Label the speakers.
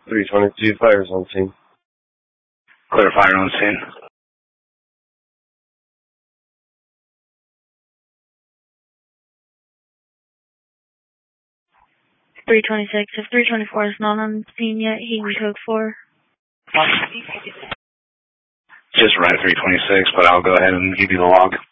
Speaker 1: 322, fire's on scene.
Speaker 2: Clear, fire on scene.
Speaker 3: 326. If 324 is not on scene yet, he can code 4.
Speaker 2: Just right 326, but I'll go ahead and give you the log.